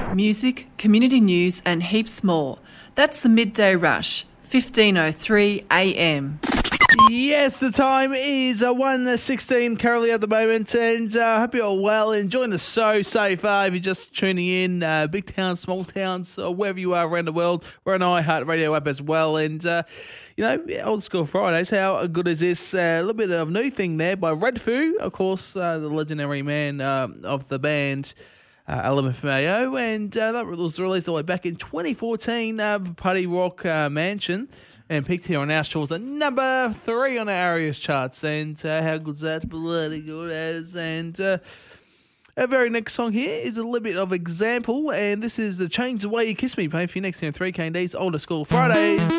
Music, community news and heaps more. That's the Midday Rush, 15:03 a.m. Yes, the time is 1:16 currently at the moment, and I hope you're all well, enjoying the show so far. If you're just tuning in, big towns, small towns, wherever you are around the world, we're on iHeartRadio app as well. And, Old School Fridays, how good is this? A little bit of new thing there by Redfoo, of course, the legendary man of the band. LMFAO, and that was released all the way back in 2014, Party Rock Mansion, and peaked here on our shores at number 3 on our Arias charts. And how good's that? Bloody good as. And our very next song here is a little bit of example, and this is the Change the Way You Kiss Me, playing for you next here on 3KD's Older School Fridays.